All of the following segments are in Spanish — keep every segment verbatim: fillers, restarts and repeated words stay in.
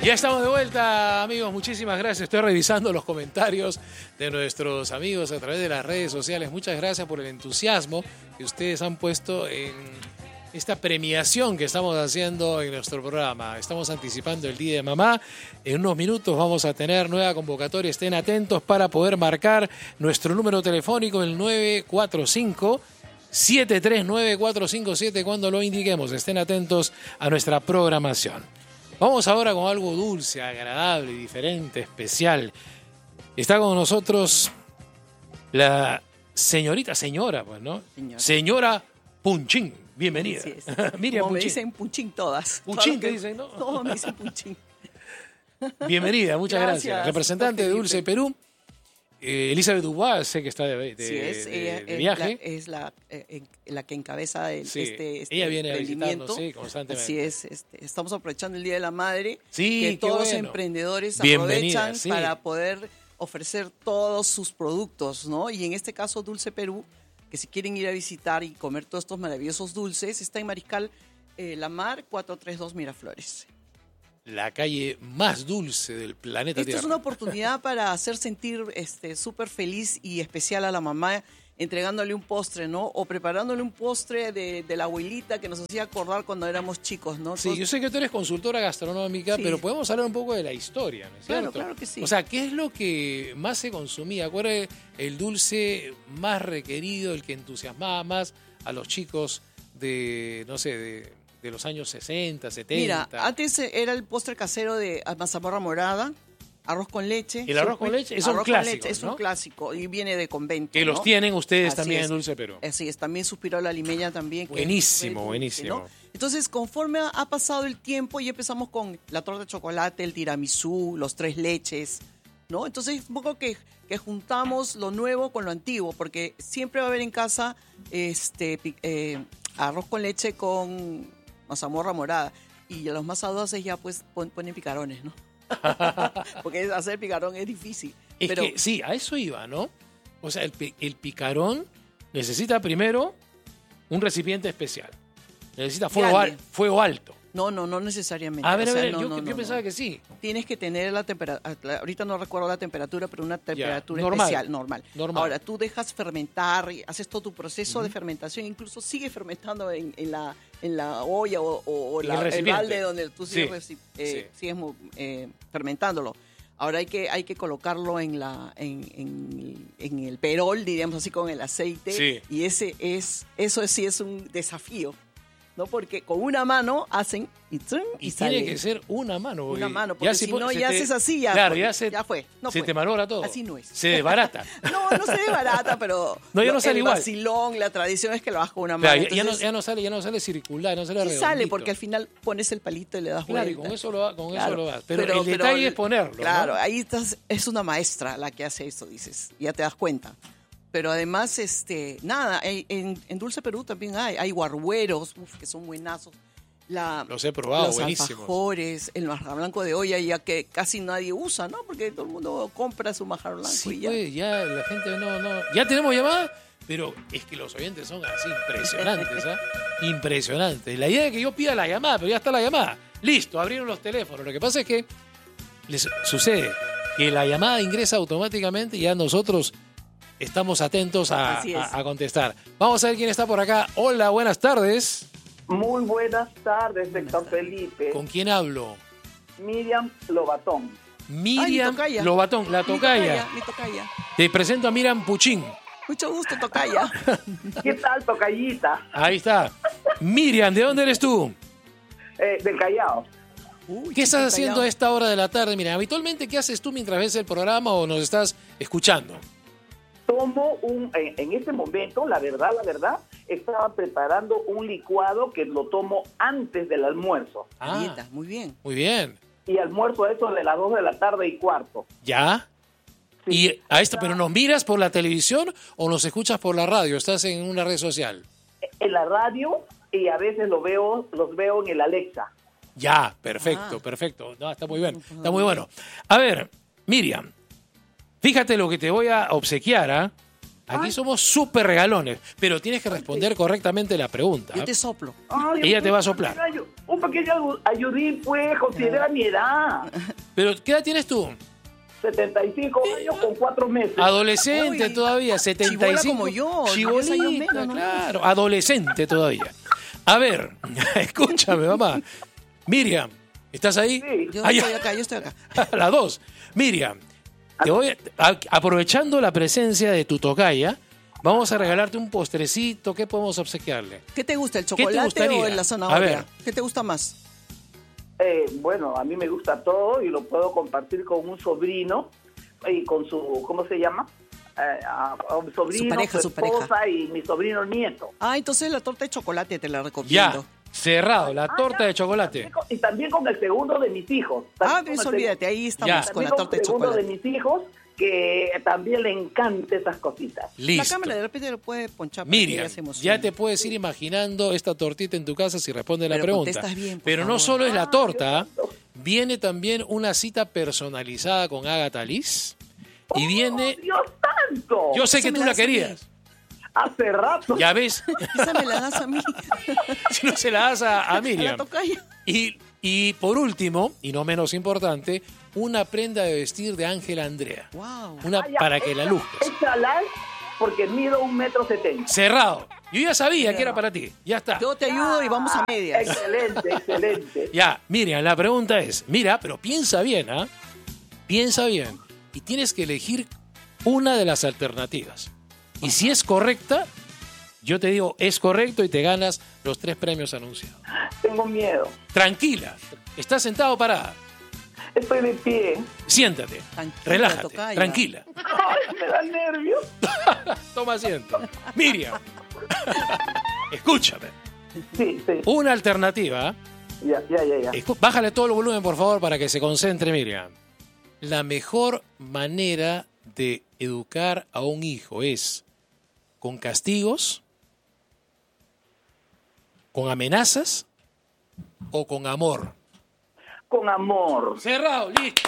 Ya estamos de vuelta, amigos. Muchísimas gracias. Estoy revisando los comentarios de nuestros amigos a través de las redes sociales. Muchas gracias por el entusiasmo que ustedes han puesto en esta premiación que estamos haciendo en nuestro programa. Estamos anticipando el Día de Mamá. En unos minutos vamos a tener nueva convocatoria. Estén atentos para poder marcar nuestro número telefónico, el nueve cuatro cinco, siete tres nueve, cuatro cinco siete, cuando lo indiquemos. Estén atentos a nuestra programación. Vamos ahora con algo dulce, agradable, diferente, especial. Está con nosotros la señorita, señora, pues, ¿no? Señora, señora Punchín. Bienvenida. Así es. Miriam Como me Punchín. dicen Punchín todas. Punchín Todas te que- dicen, ¿no? Todos me dicen Punchín. Bienvenida, muchas gracias. Gracias, Representante de doctor Dulce Felipe. Perú. Eh, Elizabeth Dubois, sé que está de, de- Sí, es, de- ella de es viaje. la, es la, eh, en- la que encabeza el, Sí, este, este ella viene a emprendimiento. visitarnos, sí, constantemente. Así es, este, estamos aprovechando el Día de la Madre, Sí, que qué todos los bueno. emprendedores Bienvenida, aprovechan sí. para poder ofrecer todos sus productos, ¿no? Y en este caso Dulce Perú, que si quieren ir a visitar y comer todos estos maravillosos dulces, está en Mariscal eh, La Mar, cuatrocientos treinta y dos Miraflores. La calle más dulce del planeta Esta Tierra. es una oportunidad para hacer sentir este súper feliz y especial a la mamá, entregándole un postre, ¿no? O preparándole un postre de, de la abuelita que nos hacía acordar cuando éramos chicos, ¿no? Sí, Entonces, yo sé que tú eres consultora gastronómica, Sí. pero podemos hablar un poco de la historia, ¿no es Claro, cierto? claro que sí. O sea, ¿qué es lo que más se consumía? ¿Cuál era el dulce más requerido, el que entusiasmaba más a los chicos de, no sé, de, de los años sesenta, setenta? Mira, antes era el postre casero de mazamorra morada, arroz con leche. El arroz con Siempre- leche es un arroz con clásico, leche, es ¿no? un clásico y viene de convento. Que los ¿no? tienen ustedes Así también es. en Dulce Perú. Así es, también Suspirola Limeña también. que es Buenísimo, muy dulce, buenísimo. ¿no? Entonces, conforme ha, ha pasado el tiempo, ya empezamos con la torta de chocolate, el tiramisú, los tres leches, ¿no? Entonces, un poco que, que juntamos lo nuevo con lo antiguo, porque siempre va a haber en casa este pi- eh, arroz con leche con mazamorra morada. Y a los más audaces ya pues pon- ponen picarones, ¿no? Porque hacer picarón es difícil. Es pero que sí, a eso iba, ¿no? O sea, el, pi- el picarón necesita primero un recipiente especial. Necesita fuego, Grande. al- fuego alto. no, no, no necesariamente. A ver, O a sea, ver, no, yo, no, yo no, pensaba no. que sí. Tienes que tener la temperatura, ahorita no recuerdo la temperatura, pero una temperatura normal. especial, normal. Normal. Ahora, tú dejas fermentar, y haces todo tu proceso de fermentación, incluso sigue fermentando en, en la, en la olla o, o- o En la- el el, recipiente. balde donde tú Sí, sigues, reci- eh, sí. sigues mo- eh, fermentándolo. Ahora hay que, hay que colocarlo en, la, en, en- en el perol, diríamos así, con el aceite. Sí. Y ese es, eso sí es un desafío, ¿no? Porque con una mano hacen y, ¡trum! y, Y sale. tiene que ser una mano. porque Una mano, porque si po- no, se ya te- haces así, ya Claro, fue, ya, se, ya fue, no se fue. te malora todo. Así no es. Se desbarata. No, no se ve barata, pero No, ya no lo- sale el igual. vacilón, la tradición es que lo hagas con una mano. Claro, ya, ya no, Entonces, ya no sale, ya no sale circular, no sale sí redondito. sale, porque al final pones el palito y le das Claro, y vuelta. con eso lo, ha- con Claro, eso lo das. Pero, el detalle es ponerlo, Claro, ¿no? ahí estás, es una maestra la que hace eso, dices, ya te das cuenta. Pero además, este, nada, en, en- en Dulce Perú también hay, hay guargueros, uf, que son buenazos. La, Los he probado, los buenísimos. alfajores, el majar blanco de olla, ya que casi nadie usa, ¿no? Porque todo el mundo compra su majar blanco Sí, y ya. pues, ya la gente no, no. Ya tenemos llamada, pero es que los oyentes son así impresionantes, ¿ah? Impresionantes. La idea es que yo pida la llamada, pero ya está la llamada. Listo, abrieron los teléfonos. Lo que pasa es que les sucede que la llamada ingresa automáticamente y ya nosotros estamos atentos a, Así es. a- a contestar. Vamos a ver quién está por acá. Hola, buenas tardes. Muy buenas tardes, doctor tardes. Felipe. ¿Con quién hablo? Miriam Lobatón. Miriam tocaya. Lobatón, la Mi tocaya. Mi tocaya. Te presento a Miriam Puchín. Mucho gusto, tocaya. ¿Qué tal, tocayita? Ahí está. Miriam, ¿de dónde eres tú? Eh, del Callao. Uy, ¿Qué estás chiquita, haciendo ya. a esta hora de la tarde? Mira, habitualmente, ¿qué haces tú mientras ves el programa o nos estás escuchando? Tomo un, en, en este momento, la verdad, la verdad, estaba preparando un licuado que lo tomo antes del almuerzo. Ah, Dieta, muy bien. muy bien. Y almuerzo a eso de las dos de la tarde y cuarto. ¿Ya? Sí. Y a esta, ¿pero nos miras por la televisión o nos escuchas por la radio? ¿Estás en una red social? En la radio y a veces lo veo, los veo en el Alexa. Ya, perfecto, Ah. perfecto. No, está muy bien, está muy bueno. A ver, Miriam, fíjate lo que te voy a obsequiar, ¿ah? Aquí Ay. somos súper regalones, pero tienes que responder correctamente la pregunta. Yo te soplo. Ay, Ella un te va a pequeño soplar. ayu- Un pequeño ayu- ayudín, pues, considera mi edad. Pero, ¿qué edad tienes tú? setenta y cinco años con cuatro meses. Adolescente Uy, todavía, setenta y cinco. chibola como yo, diez Chibolita, años menos, ¿no? claro, adolescente todavía. A ver, escúchame, mamá. Miriam, ¿estás ahí? Sí. Yo Ah, ya. estoy acá, yo estoy acá. Las dos. Miriam, te voy a- a- aprovechando la presencia de tu tocaya, vamos a regalarte un postrecito. ¿Qué podemos obsequiarle? ¿Qué te gusta, el te chocolate gustaría? o la A zanahoria? ver. ¿Qué te gusta más? Eh, bueno, a mí me gusta todo y lo puedo compartir con un sobrino y con su, ¿cómo se llama? Eh, a- a un sobrino, Su pareja, su su pareja. esposa y mi sobrino nieto. Ah, entonces la torta de chocolate te la Ya, recomiendo. cerrado, la torta de chocolate. Y también con el segundo de mis hijos. Ah, También pues con el olvídate, ahí estamos Ya. con También la torta de el segundo chocolate. de mis hijos, que también le encanta esas cositas. La Listo. cámara de repente lo puede ponchar para que Miriam, ella se emocione. ya te puedes ir imaginando esta tortita en tu casa si responde la Pero pregunta. contestas bien, por Pero no favor. solo es la torta, viene también una cita personalizada con Agatha Liz y viene... ¡Oh, Dios santo! Yo sé Esa que me tú la la das a mí. querías. Hace rato. Ya ves, Esa me la das a mí. si no se la das a, a A la Miriam. tocaya. Y, y por último, y no menos importante, una prenda de vestir de Ángela Andrea. Wow. Una Ah, ya, para que la esa- luzcas. Esa like porque mido un metro setenta. Cerrado. Yo ya sabía que era para ti. Ya está. Yo te ayudo y vamos a medias. Excelente, excelente. Ya, Miriam, la pregunta es, mira, pero piensa bien, ¿ah? Piensa bien. Y tienes que elegir una de las alternativas. Y si es correcta, yo te digo, es correcto y te ganas los tres premios anunciados. Tengo miedo. Tranquila. ¿Estás sentado o parada? Estoy de pie. Siéntate. Tranquila, Relájate. tocaya. Tranquila. Ay, me da nervios. Toma asiento. Miriam. Escúchame. Sí, sí. Una alternativa. Ya, ya, ya, ya. Escu- Bájale todo el volumen, por favor, para que se concentre, Miriam. La mejor manera de educar a un hijo es con castigos, con amenazas o con amor. Con amor. Cerrado, listo.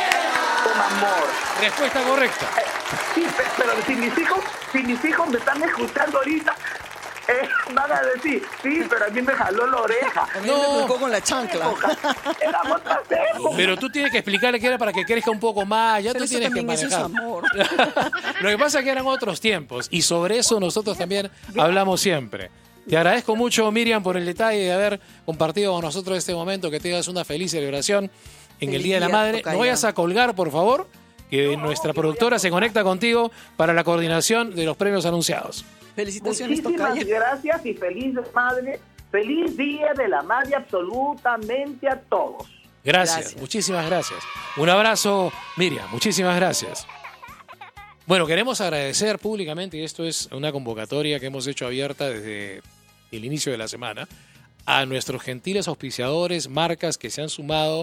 Con amor. Respuesta correcta. Sí, pe- pero si mis hijos, si mis hijos me están escuchando ahorita, eh, van a decir, sí, pero a mí me jaló la oreja. A mí No. me pulcó con la chancla. Era otra época. Pero tú tienes que explicarle que era para que crezca un poco más. Ya Pero tú eso tienes que también eso es manejar. amor. Lo que pasa es que eran otros tiempos y sobre eso nosotros también hablamos siempre. Te agradezco mucho, Miriam, por el detalle de haber compartido con nosotros este momento. Que tengas una feliz celebración en Feliz el Día de la día, Madre. tocaya. No vayas a colgar, por favor, que nuestra productora se conecta contigo para la coordinación de los premios anunciados. Felicitaciones, Muchísimas tocaya. gracias y feliz madre. Feliz Día de la Madre absolutamente a todos. Gracias, Gracias. muchísimas gracias. Un abrazo, Miriam, muchísimas gracias. Bueno, queremos agradecer públicamente, y esto es una convocatoria que hemos hecho abierta desde el inicio de la semana, a nuestros gentiles auspiciadores, marcas que se han sumado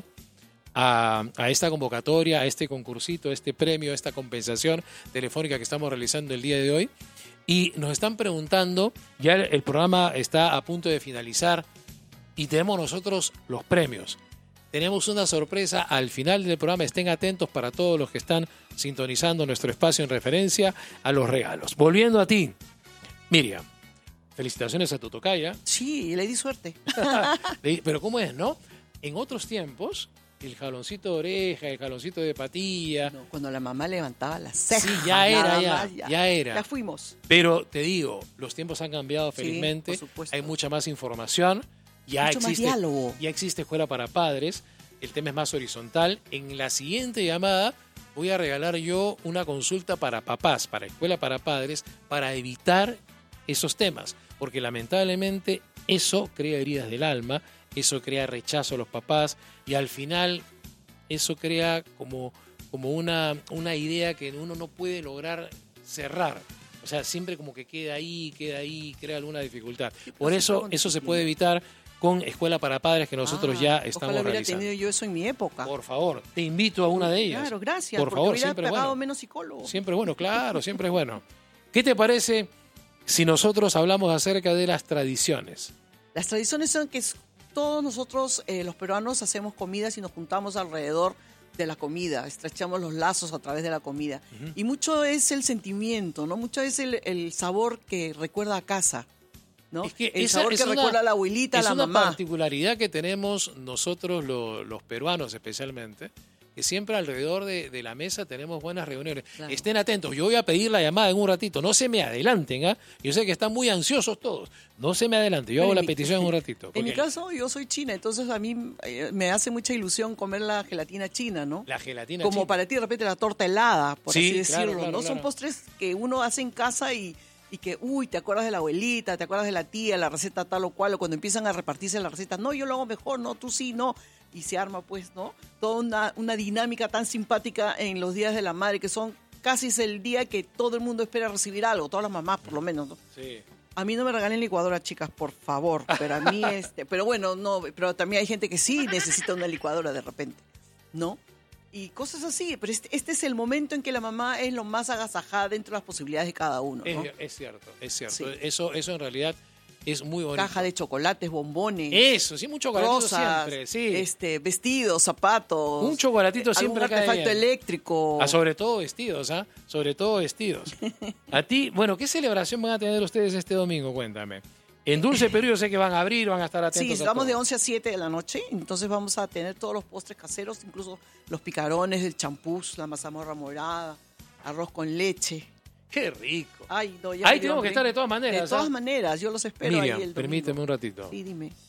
a, a esta convocatoria, a este concursito, a este premio, a esta compensación telefónica que estamos realizando el día de hoy. Y nos están preguntando, ya el, el programa está a punto de finalizar y tenemos nosotros los premios. Tenemos una sorpresa al final del programa, estén atentos para todos los que están sintonizando nuestro espacio en referencia a los regalos. Volviendo a ti, Miriam, felicitaciones a tu tocaya. Sí, le di suerte. Le- Pero ¿cómo es, no? En otros tiempos, el jaloncito de oreja, el jaloncito de patilla, No, cuando la mamá levantaba las cejas. Sí, ya era, nada ya, más, ya era. Ya fuimos. pero te digo, los tiempos han cambiado Sí, felizmente, por supuesto. hay mucha más información, ya Mucho más existe, diálogo. ya existe escuela para padres, el tema es más horizontal. En la siguiente llamada voy a regalar yo una consulta para papás, para escuela para padres, para evitar esos temas, porque lamentablemente eso crea heridas del alma, eso crea rechazo a los papás y al final eso crea como, como una, una idea que uno no puede lograr cerrar. O sea, siempre como que queda ahí, queda ahí, crea alguna dificultad. Por sí, eso con eso se disciplina. puede evitar con Escuela para Padres que nosotros Ah, ya estamos ojalá hubiera realizando. tenido yo eso en mi época. Por favor, te invito a una de ellas. Claro, gracias. Por porque favor, hubiera siempre es pagado bueno. menos psicólogo. Siempre es bueno, claro, siempre es bueno. ¿Qué te parece si nosotros hablamos acerca de las tradiciones? Las tradiciones son que s- todos nosotros, eh, los peruanos, hacemos comidas y nos juntamos alrededor de la comida, estrechamos los lazos a través de la comida. Ujú. Y mucho es el sentimiento, ¿no? Mucho es el, el sabor que recuerda a casa, ¿no? Es que el esa sabor es que una- recuerda a la abuelita, a Es la una mamá. particularidad que tenemos nosotros lo- los peruanos especialmente, que siempre alrededor de, de la mesa tenemos buenas reuniones. Claro. Estén atentos, yo voy a pedir la llamada en un ratito, no se me adelanten, ¿ah? Yo sé que están muy ansiosos todos, no se me adelanten, yo Bueno, hago en la mi- petición en un ratito. En mi porque caso, yo soy china, entonces a mí eh, me hace mucha ilusión comer la gelatina china, ¿no? la gelatina Como china. para ti, de repente, la torta helada, por Sí, así decirlo, claro, claro, ¿no? claro. Son postres que uno hace en casa y, y que, uy, te acuerdas de la abuelita, te acuerdas de la tía, la receta tal o cual, o cuando empiezan a repartirse las recetas, no, yo lo hago mejor, no, tú sí, no. Y se arma, pues, ¿no? Toda una, una dinámica tan simpática en los días de la madre, que son casi es el día que todo el mundo espera recibir algo, todas las mamás, por lo menos, ¿no? Sí. A mí no me regalen licuadora, chicas, por favor. Pero a mí, este, pero bueno, no, pero también hay gente que sí necesita una licuadora de repente, ¿no? Y cosas así. Pero este, este es el momento en que la mamá es lo más agasajada dentro de las posibilidades de cada uno, ¿no? Es, es cierto, es cierto. Sí. Eso, eso en realidad es muy bonito. Caja de chocolates, bombones, Eso, sí, un chocolatito rosas, siempre, sí. este, vestidos, zapatos. Un chocolatito eh, siempre algún cae artefacto bien. eléctrico. Ah, sobre todo vestidos, ¿ah? Sobre todo vestidos. A ti, bueno, ¿qué celebración van a tener ustedes este domingo? Cuéntame. En Dulce Perú yo sé que van a abrir, van a estar atentos Sí, a estamos todo. de once a siete de la noche, entonces vamos a tener todos los postres caseros, incluso los picarones, el champús, la mazamorra morada, arroz con leche. ¡Qué rico! Ay, no, ya Ahí me dio tenemos que hambre. estar de todas maneras, De todas ¿ah? maneras, yo los espero Miriam, ahí el domingo. permíteme un ratito. Sí, dime.